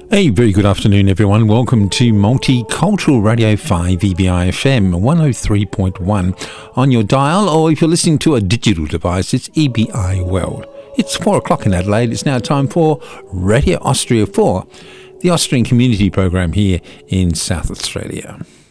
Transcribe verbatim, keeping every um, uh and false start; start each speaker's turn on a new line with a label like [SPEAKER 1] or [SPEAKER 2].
[SPEAKER 1] A very good afternoon, everyone. Welcome to Multicultural Radio five E B I F M one oh three point one on your dial, or if you're listening to a digital device, it's E B I World. It's four o'clock in Adelaide. It's now time for Radio Austria four, the Austrian community program here in South Australia.